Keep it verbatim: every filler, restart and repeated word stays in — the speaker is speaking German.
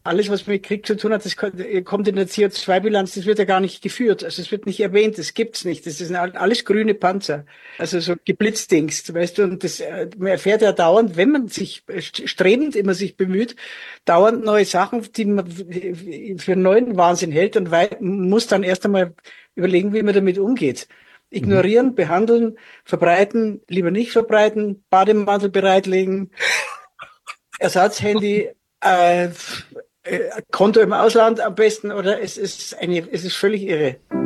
alles, was mit Krieg zu tun hat, das kommt in der C O zwei Bilanz, das wird ja gar nicht geführt. Also es wird nicht erwähnt, das gibt's nicht. Das sind alles grüne Panzer. Also so geblitzdingst, weißt du, und das, man erfährt ja dauernd, wenn man sich strebend immer sich bemüht, dauernd neue Sachen, die man für einen neuen Wahnsinn hält und muss dann erst einmal überlegen, wie man damit umgeht. Ignorieren, mhm. behandeln, verbreiten, lieber nicht verbreiten, Bademantel bereitlegen, Ersatzhandy, äh, Konto im Ausland am besten, oder es ist eine, es ist völlig irre.